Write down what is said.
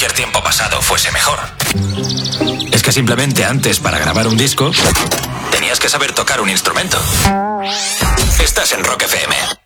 cualquier tiempo pasado fuese mejor. Es que simplemente antes, para grabar un disco, tenías que saber tocar un instrumento. Estás en Rock FM.